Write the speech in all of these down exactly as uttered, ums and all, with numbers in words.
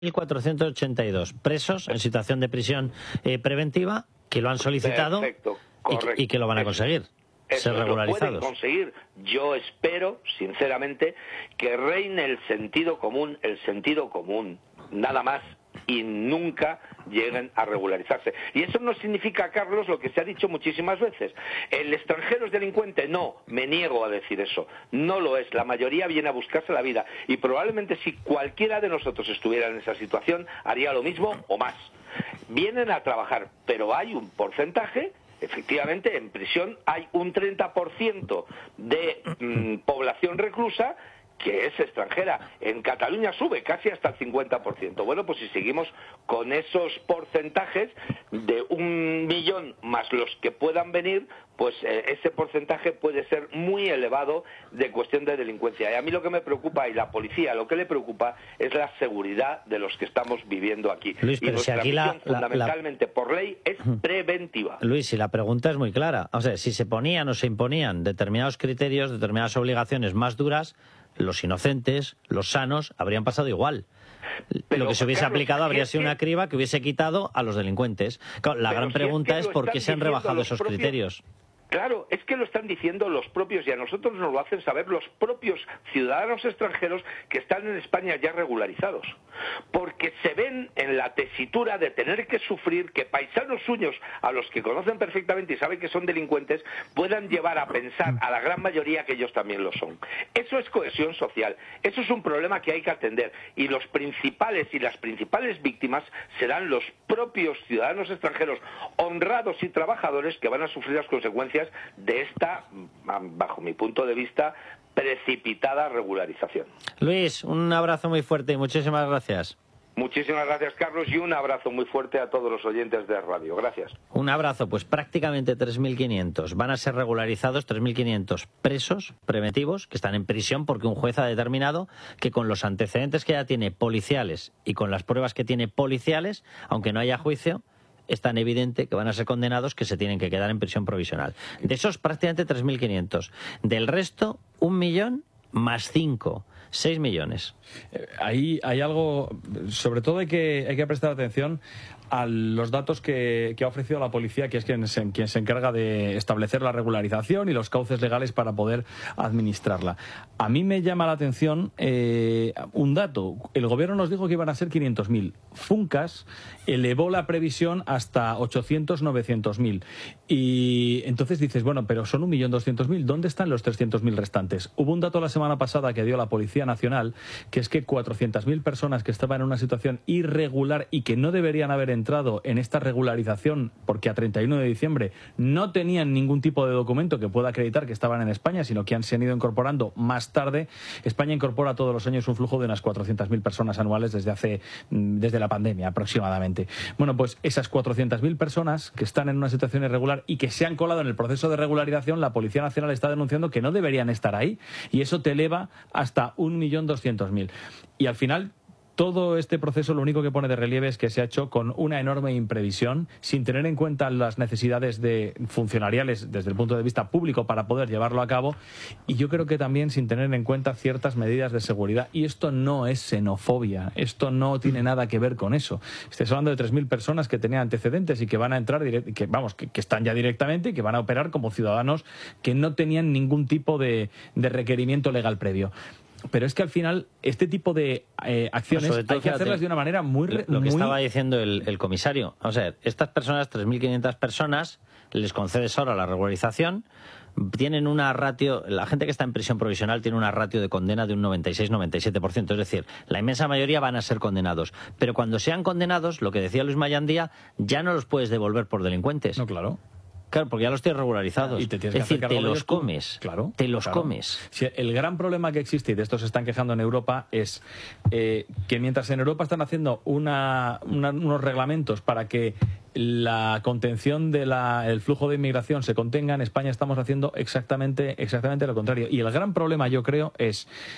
mil cuatrocientos ochenta y dos presos en situación de prisión eh, preventiva que lo han solicitado. Perfecto, y, y que lo van a conseguir. Eso ser regularizados. Lo pueden conseguir. Yo espero, sinceramente, que reine el sentido común, el sentido común, nada más, y nunca lleguen a regularizarse. Y eso no significa, Carlos, lo que se ha dicho muchísimas veces. ¿El extranjero es delincuente? No, me niego a decir eso. No lo es. La mayoría viene a buscarse la vida. Y probablemente si cualquiera de nosotros estuviera en esa situación, haría lo mismo o más. Vienen a trabajar, pero hay un porcentaje. Efectivamente, en prisión hay un treinta por ciento de mmm, población reclusa que es extranjera. En Cataluña sube casi hasta el cincuenta por ciento. Bueno, pues si seguimos con esos porcentajes de un millón más los que puedan venir, pues eh, ese porcentaje puede ser muy elevado de cuestión de delincuencia. Y a mí lo que me preocupa, y la policía lo que le preocupa, es la seguridad de los que estamos viviendo aquí. Luis, y pero nuestra si aquí misión, la, la, fundamentalmente la... por ley, es preventiva. Luis, si la pregunta es muy clara. O sea, si se ponían o se imponían determinados criterios, determinadas obligaciones más duras, los inocentes, los sanos, habrían pasado igual. Pero, lo que se hubiese Carlos, aplicado habría sido una criba que hubiese quitado a los delincuentes. Claro, la gran pregunta es, es por qué se han rebajado esos propios... criterios. Claro, es que lo están diciendo los propios, y a nosotros nos lo hacen saber los propios ciudadanos extranjeros que están en España ya regularizados. Porque se ven en la tesitura de tener que sufrir que paisanos suyos, a los que conocen perfectamente y saben que son delincuentes, puedan llevar a pensar a la gran mayoría que ellos también lo son. Eso es cohesión social, eso es un problema que hay que atender, y los principales y las principales víctimas serán los propios ciudadanos extranjeros honrados y trabajadores que van a sufrir las consecuencias de esta, bajo mi punto de vista, precipitada regularización. Luis, un abrazo muy fuerte y muchísimas gracias. Muchísimas gracias, Carlos, y un abrazo muy fuerte a todos los oyentes de radio. Gracias. Un abrazo. Pues prácticamente tres mil quinientos van a ser regularizados, tres mil quinientos presos preventivos que están en prisión porque un juez ha determinado que con los antecedentes que ya tiene policiales y con las pruebas que tiene policiales, aunque no haya juicio, es tan evidente que van a ser condenados que se tienen que quedar en prisión provisional. De esos prácticamente tres mil quinientos. Del resto, un millón más cinco. seis millones. Eh, ahí hay algo, sobre todo hay que, hay que prestar atención a los datos que, que ha ofrecido la policía, que es quien se, quien se encarga de establecer la regularización y los cauces legales para poder administrarla. A mí me llama la atención eh, un dato. El gobierno nos dijo que iban a ser quinientos mil. Funcas elevó la previsión hasta ochocientos, novecientos mil. Y entonces dices, bueno, pero son un millón doscientos mil. ¿Dónde están los trescientos mil restantes? Hubo un dato la semana pasada que dio la Policía Nacional, que es que cuatrocientas mil personas que estaban en una situación irregular y que no deberían haber entrado en esta regularización porque a treinta y uno de diciembre no tenían ningún tipo de documento que pueda acreditar que estaban en España, sino que han, se han ido incorporando más tarde. España incorpora todos los años un flujo de unas cuatrocientas mil personas anuales desde hace desde la pandemia aproximadamente. Bueno, pues esas cuatrocientas mil personas que están en una situación irregular y que se han colado en el proceso de regularización, la Policía Nacional está denunciando que no deberían estar ahí, y eso te eleva hasta un millón doscientos mil. Y al final, todo este proceso lo único que pone de relieve es que se ha hecho con una enorme imprevisión, sin tener en cuenta las necesidades de funcionariales desde el punto de vista público para poder llevarlo a cabo, y yo creo que también sin tener en cuenta ciertas medidas de seguridad. Y esto no es xenofobia, esto no tiene nada que ver con eso. Estoy hablando de tres mil personas que tenían antecedentes y que van a entrar, direct- que vamos, que, que están ya directamente y que van a operar como ciudadanos que no tenían ningún tipo de, de requerimiento legal previo. Pero es que al final este tipo de eh, acciones todo, hay que fíjate, hacerlas de una manera muy... Lo que muy... estaba diciendo el, el comisario. O sea, estas personas, tres mil quinientas personas, les concedes ahora la regularización, tienen una ratio, la gente que está en prisión provisional tiene una ratio de condena de un noventa y seis noventa y siete por ciento, es decir, la inmensa mayoría van a ser condenados. Pero cuando sean condenados, lo que decía Luis Mayandía, ya no los puedes devolver por delincuentes. No, claro. Claro, porque ya los tienes regularizados. Y te tienes es que decir, te los comes. Claro. Te los claro. comes. Si el gran problema que existe, y de esto se están quejando en Europa, es eh, que mientras en Europa están haciendo una, una, unos reglamentos para que la contención del flujo de inmigración se contenga, en España estamos haciendo exactamente, exactamente lo contrario. Y el gran problema, yo creo, es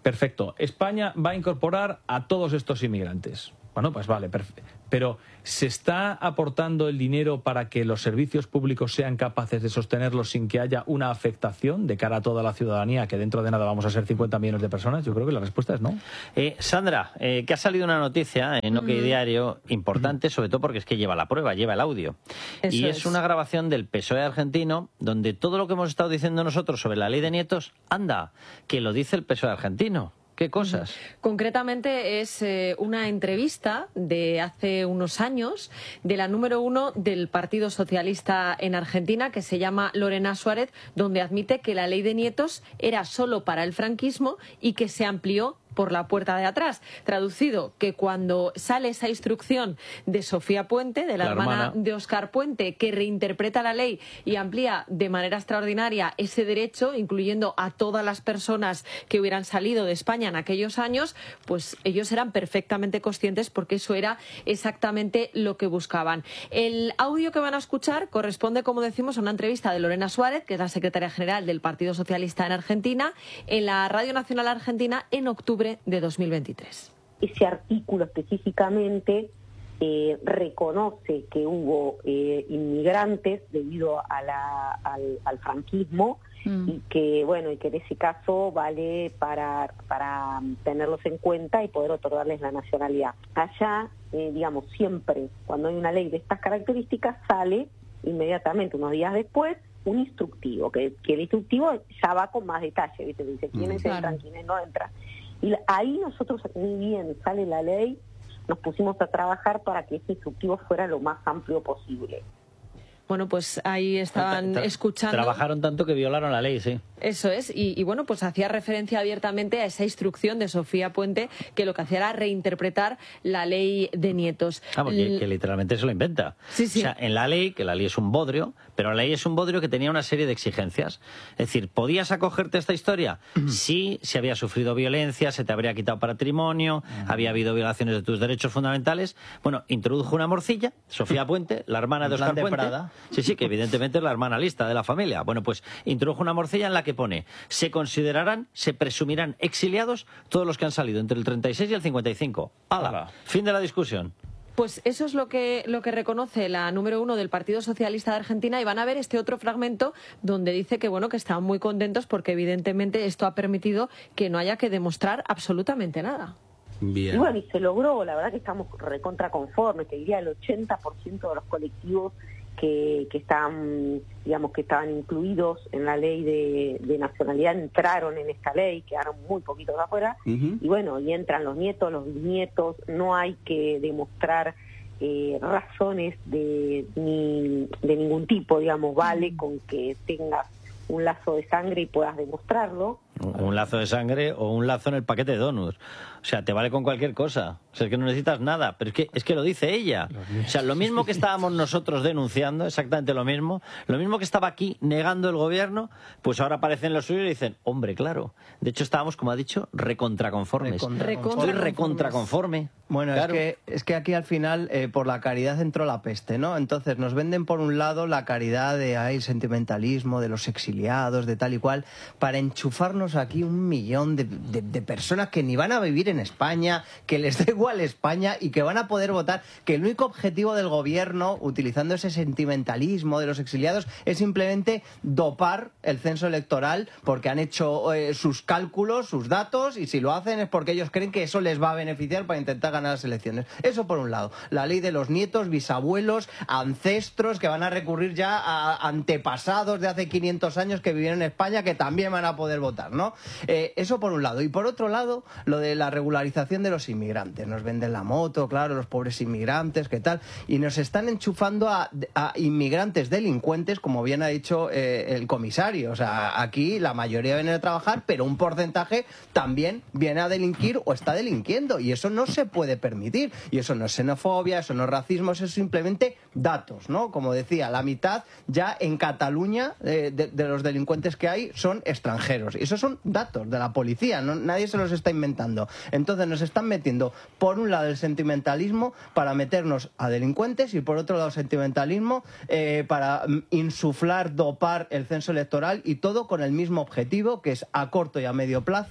perfecto, España va a incorporar a todos estos inmigrantes. Bueno, pues vale, perfecto. Pero ¿se está aportando el dinero para que los servicios públicos sean capaces de sostenerlos sin que haya una afectación de cara a toda la ciudadanía, que dentro de nada vamos a ser cincuenta millones de personas? Yo creo que la respuesta es no. Eh, Sandra, eh, que ha salido una noticia en OK mm. Diario importante, sobre todo porque es que lleva la prueba, lleva el audio. Eso y es, es una grabación del P S O E argentino, donde todo lo que hemos estado diciendo nosotros sobre la ley de nietos, anda, que lo dice el P S O E argentino. ¿Qué cosas? Concretamente es eh, una entrevista de hace unos años de la número uno del Partido Socialista en Argentina, que se llama Lorena Suárez, donde admite que la ley de nietos era solo para el franquismo y que se amplió por la puerta de atrás. Traducido, que cuando sale esa instrucción de Sofía Puente, de la, la hermana, hermana de Óscar Puente, que reinterpreta la ley y amplía de manera extraordinaria ese derecho, incluyendo a todas las personas que hubieran salido de España en aquellos años, pues ellos eran perfectamente conscientes porque eso era exactamente lo que buscaban. El audio que van a escuchar corresponde, como decimos, a una entrevista de Lorena Suárez, que es la secretaria general del Partido Socialista en Argentina, en la Radio Nacional Argentina en octubre de dos mil veintitrés. Ese artículo específicamente eh, reconoce que hubo eh, inmigrantes debido a la, al, al franquismo mm. y que bueno y que en ese caso vale para para tenerlos en cuenta y poder otorgarles la nacionalidad. Allá, eh, digamos, siempre cuando hay una ley de estas características sale inmediatamente unos días después un instructivo, que, que el instructivo ya va con más detalle, ¿viste? Dice quiénes claro. entran, quiénes no entran. Y ahí nosotros, ni bien sale la ley, nos pusimos a trabajar para que ese instructivo fuera lo más amplio posible. Bueno, pues ahí estaban tra- tra- escuchando... Trabajaron tanto que violaron la ley, sí. Eso es, y, y bueno, pues hacía referencia abiertamente a esa instrucción de Sofía Puente, que lo que hacía era reinterpretar la ley de nietos. Ah, porque L- que literalmente se lo inventa. Sí, sí. O sea, en la ley, que la ley es un bodrio, pero la ley es un bodrio que tenía una serie de exigencias. Es decir, ¿podías acogerte a esta historia? Uh-huh. Sí, si había sufrido violencia, se te habría quitado patrimonio, uh-huh. había habido violaciones de tus derechos fundamentales. Bueno, introdujo una morcilla, Sofía Puente, la hermana de Óscar Puente. Prada. Sí, sí, que evidentemente es la hermana lista de la familia. Bueno, pues introdujo una morcilla en la que pone, se considerarán, se presumirán exiliados todos los que han salido entre el treinta y seis y el cincuenta y cinco. ¡Hala! Hola. Fin de la discusión. Pues eso es lo que, lo que reconoce la número uno del Partido Socialista de Argentina, y van a ver este otro fragmento donde dice que bueno que están muy contentos porque evidentemente esto ha permitido que no haya que demostrar absolutamente nada. Bien. Y bueno, y se logró, la verdad que estamos recontra conformes, te diría el ochenta por ciento de los colectivos que, que están, digamos, que estaban incluidos en la ley de, de nacionalidad entraron en esta ley, quedaron muy poquitos afuera, uh-huh. y bueno, y entran los nietos, los bisnietos, no hay que demostrar eh, razones de, ni, de ningún tipo, digamos, vale con que tengas un lazo de sangre y puedas demostrarlo. Un lazo de sangre o un lazo en el paquete de donuts. O sea, te vale con cualquier cosa. O sea, es que no necesitas nada. Pero es que, es que lo dice ella. O sea, lo mismo que estábamos nosotros denunciando, exactamente lo mismo, lo mismo que estaba aquí negando el gobierno, pues ahora aparecen los suyos y dicen, hombre, claro. De hecho, estábamos, como ha dicho, recontraconformes. Recontra Estoy recontraconforme. Bueno, claro. es, que, es que aquí al final, eh, por la caridad entró la peste, ¿no? Entonces nos venden por un lado la caridad de ay, el sentimentalismo, de los exiliados, de tal y cual, para enchufarnos aquí un millón de, de, de personas que ni van a vivir en España, que les da igual España y que van a poder votar, que el único objetivo del gobierno, utilizando ese sentimentalismo de los exiliados, es simplemente dopar el censo electoral porque han hecho eh, sus cálculos, sus datos, y si lo hacen es porque ellos creen que eso les va a beneficiar para intentar ganar las elecciones. Eso por un lado. La ley de los nietos, bisabuelos, ancestros que van a recurrir ya a antepasados de hace quinientos años que vivieron en España, que también van a poder votar, ¿no? Eh, eso por un lado. Y por otro lado, lo de la regularización de los inmigrantes. Nos venden la moto, claro, los pobres inmigrantes, ¿qué tal? Y nos están enchufando a, a inmigrantes delincuentes, como bien ha dicho eh, el comisario. O sea, aquí la mayoría viene a trabajar, pero un porcentaje también viene a delinquir o está delinquiendo. Y eso no se puede permitir. Y eso no es xenofobia, eso no es racismo, eso es simplemente datos, ¿no? Como decía, la mitad ya en Cataluña eh, de, de los delincuentes que hay son extranjeros. Y esos son datos de la policía, no, nadie se los está inventando. Entonces nos están metiendo por un lado el sentimentalismo para meternos a delincuentes y por otro lado el sentimentalismo eh, para insuflar, dopar el censo electoral, y todo con el mismo objetivo, que es a corto y a medio plazo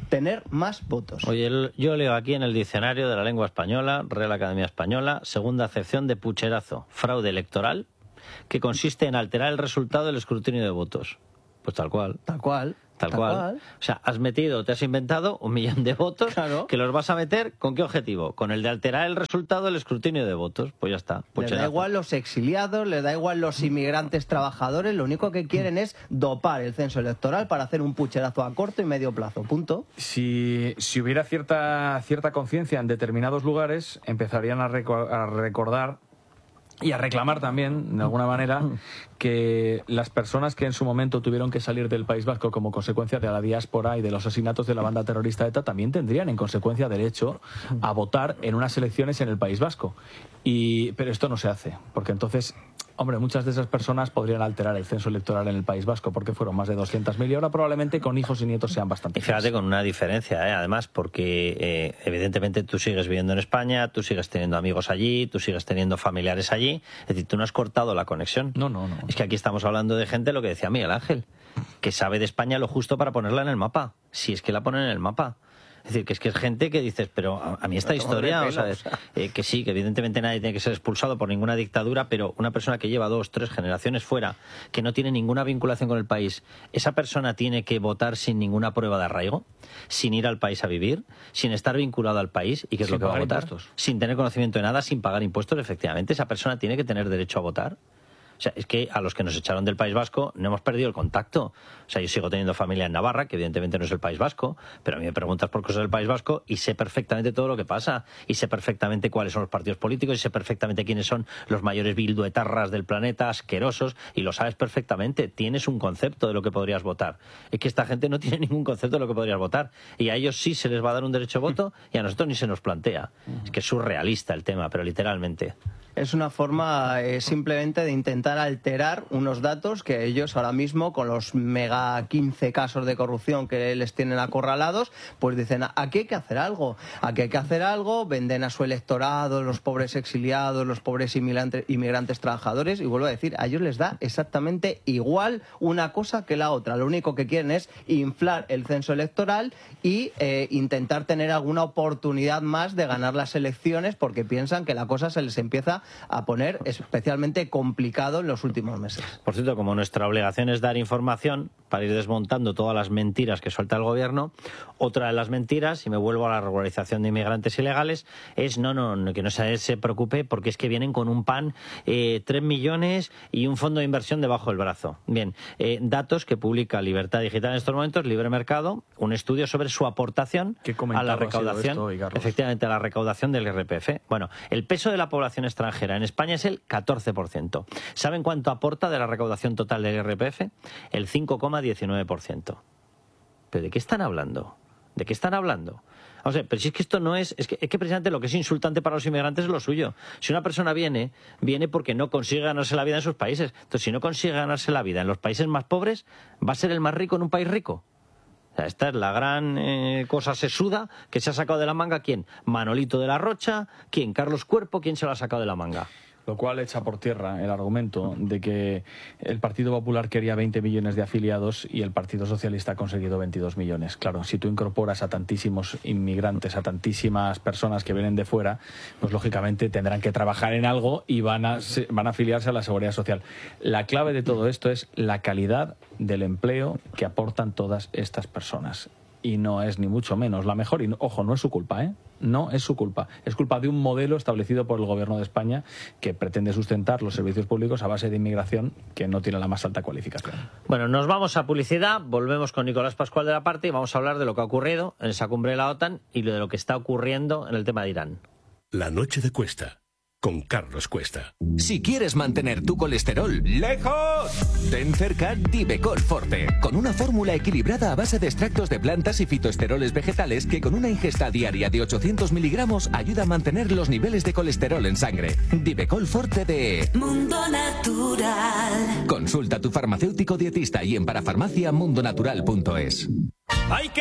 tener más votos. Oye, el, yo leo aquí en el diccionario de la lengua española, Real Academia Española, segunda acepción de pucherazo, fraude electoral, que consiste en alterar el resultado del escrutinio de votos. Pues tal cual. Tal cual. Tal, Tal cual. cual. O sea, has metido, te has inventado un millón de votos, claro, que los vas a meter, ¿con qué objetivo? Con el de alterar el resultado del escrutinio de votos. Pues ya está. Les da igual los exiliados, les da igual los inmigrantes trabajadores, lo único que quieren es dopar el censo electoral para hacer un pucherazo a corto y medio plazo, punto. Si, si hubiera cierta, cierta conciencia en determinados lugares, empezarían a, reco- a recordar y a reclamar también, de alguna manera, que las personas que en su momento tuvieron que salir del País Vasco como consecuencia de la diáspora y de los asesinatos de la banda terrorista ETA también tendrían, en consecuencia, derecho a votar en unas elecciones en el País Vasco. Y, pero esto no se hace, porque entonces, hombre, muchas de esas personas podrían alterar el censo electoral en el País Vasco, porque fueron más de doscientos mil y ahora probablemente con hijos y nietos sean bastante. Y fíjate, con una diferencia, ¿eh? Además, porque eh, evidentemente tú sigues viviendo en España, tú sigues teniendo amigos allí, tú sigues teniendo familiares allí, es decir, tú no has cortado la conexión. No, no, no. Es que aquí estamos hablando de gente, lo que decía Miguel Ángel, que sabe de España lo justo para ponerla en el mapa, si es que la ponen en el mapa. Es decir, que es que es gente que dices, pero a, a mí esta historia, o sea, eh, que sí, que evidentemente nadie tiene que ser expulsado por ninguna dictadura, pero una persona que lleva dos, tres generaciones fuera, que no tiene ninguna vinculación con el país, ¿esa persona tiene que votar sin ninguna prueba de arraigo? Sin ir al país a vivir, sin estar vinculado al país, ¿y qué es Sin lo que va a pagar votar? impuestos. Sin tener conocimiento de nada, sin pagar impuestos, efectivamente, esa persona tiene que tener derecho a votar. O sea, es que a los que nos echaron del País Vasco no hemos perdido el contacto. O sea, yo sigo teniendo familia en Navarra, que evidentemente no es el País Vasco, pero a mí me preguntas por cosas del País Vasco y sé perfectamente todo lo que pasa. Y sé perfectamente cuáles son los partidos políticos y sé perfectamente quiénes son los mayores bilduetarras del planeta, asquerosos, y lo sabes perfectamente. Tienes un concepto de lo que podrías votar. Es que esta gente no tiene ningún concepto de lo que podrías votar. Y a ellos sí se les va a dar un derecho a voto y a nosotros ni se nos plantea. Es que es surrealista el tema, pero literalmente. Es una forma eh, simplemente de intentar alterar unos datos que ellos ahora mismo, con los mega quince casos de corrupción que les tienen acorralados, pues dicen, aquí hay que hacer algo, aquí hay que hacer algo, venden a su electorado, los pobres exiliados, los pobres inmigrantes, inmigrantes trabajadores, y vuelvo a decir, a ellos les da exactamente igual una cosa que la otra. Lo único que quieren es inflar el censo electoral y eh, intentar tener alguna oportunidad más de ganar las elecciones, porque piensan que la cosa se les empieza a poner especialmente complicado en los últimos meses. Por cierto, como nuestra obligación es dar información para ir desmontando todas las mentiras que suelta el gobierno, otra de las mentiras, y me vuelvo a la regularización de inmigrantes ilegales, es no, no, que no se, se preocupe porque es que vienen con un pan, eh, tres millones y un fondo de inversión debajo del brazo. Bien, eh, datos que publica Libertad Digital en estos momentos, Libre Mercado, un estudio sobre su aportación a la recaudación, esto hoy, efectivamente, a la recaudación del I R P F. Bueno, el peso de la población extranjera en España es el catorce por ciento. ¿Saben cuánto aporta de la recaudación total del I R P F? El cinco coma diecinueve por ciento. ¿Pero de qué están hablando? ¿De qué están hablando? O sea, pero si es que esto no es... Es que, es que precisamente lo que es insultante para los inmigrantes es lo suyo. Si una persona viene, viene porque no consigue ganarse la vida en sus países. Entonces, si no consigue ganarse la vida en los países más pobres, ¿va a ser el más rico en un país rico? O sea, esta es la gran eh, cosa sesuda que se ha sacado de la manga. ¿Quién? Manolito de la Rocha. ¿Quién? Carlos Cuerpo. ¿Quién se lo ha sacado de la manga? Lo cual echa por tierra el argumento de que el Partido Popular quería veinte millones de afiliados y el Partido Socialista ha conseguido veintidós millones. Claro, si tú incorporas a tantísimos inmigrantes, a tantísimas personas que vienen de fuera, pues lógicamente tendrán que trabajar en algo y van a, van a afiliarse a la Seguridad Social. La clave de todo esto es la calidad del empleo que aportan todas estas personas. Y no es ni mucho menos la mejor. Y, ojo, no es su culpa, ¿eh? No es su culpa. Es culpa de un modelo establecido por el Gobierno de España que pretende sustentar los servicios públicos a base de inmigración que no tiene la más alta cualificación. Bueno, nos vamos a publicidad, volvemos con Nicolás Pascual de la Parte y vamos a hablar de lo que ha ocurrido en esa cumbre de la OTAN y de lo que está ocurriendo en el tema de Irán. La noche de Cuesta, con Carlos Cuesta. Si quieres mantener tu colesterol lejos, ten cerca Divecol Forte, con una fórmula equilibrada a base de extractos de plantas y fitoesteroles vegetales que con una ingesta diaria de ochocientos miligramos ayuda a mantener los niveles de colesterol en sangre. Divecol Forte de Mundo Natural. Consulta a tu farmacéutico dietista y en parafarmacia mundonatural punto es. ¡Hay que